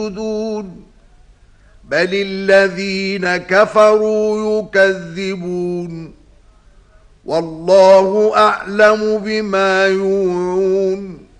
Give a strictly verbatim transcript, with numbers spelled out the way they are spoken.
يسجدون بل الذين كفروا يكذبون والله أعلم بما يوعون